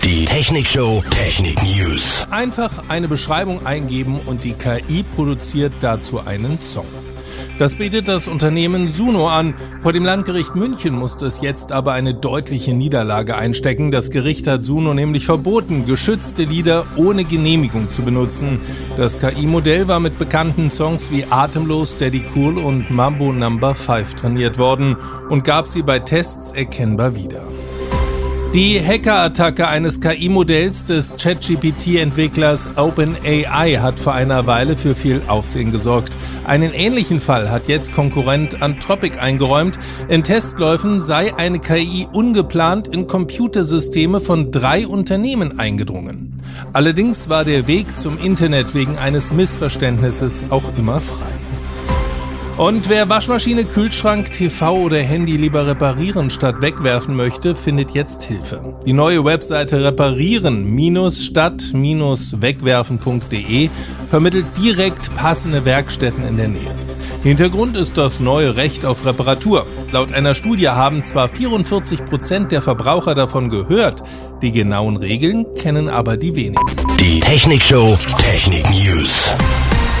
Die Technikshow Technik News. Einfach eine Beschreibung eingeben und die KI produziert dazu einen Song. Das bietet das Unternehmen Suno an. Vor dem Landgericht München musste es jetzt aber eine deutliche Niederlage einstecken. Das Gericht hat Suno nämlich verboten, geschützte Lieder ohne Genehmigung zu benutzen. Das KI-Modell war mit bekannten Songs wie Atemlos, Steady Cool und Mambo No. 5 trainiert worden und gab sie bei Tests erkennbar wieder. Die Hackerattacke eines KI-Modells des ChatGPT-Entwicklers OpenAI hat vor einer Weile für viel Aufsehen gesorgt. Einen ähnlichen Fall hat jetzt Konkurrent Anthropic eingeräumt. In Testläufen sei eine KI ungeplant in Computersysteme von 3 Unternehmen eingedrungen. Allerdings war der Weg zum Internet wegen eines Missverständnisses auch immer frei. Und wer Waschmaschine, Kühlschrank, TV oder Handy lieber reparieren statt wegwerfen möchte, findet jetzt Hilfe. Die neue Webseite reparieren-statt-wegwerfen.de vermittelt direkt passende Werkstätten in der Nähe. Hintergrund ist das neue Recht auf Reparatur. Laut einer Studie haben zwar 44% der Verbraucher davon gehört, die genauen Regeln kennen aber die wenigsten. Die Technikshow Technik News.